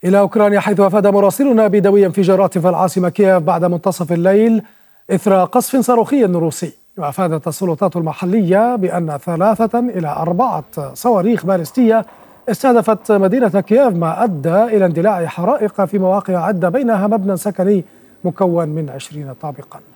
إلى أوكرانيا، حيث أفاد مراسلنا بدوي انفجارات في العاصمة كييف بعد منتصف الليل إثر قصف صاروخي روسي. وأفادت السلطات المحلية بأن 3 إلى 4 صواريخ باليستية استهدفت مدينة كييف، ما أدى إلى اندلاع حرائق في مواقع عدة، بينها مبنى سكني مكون من 20 طابقا.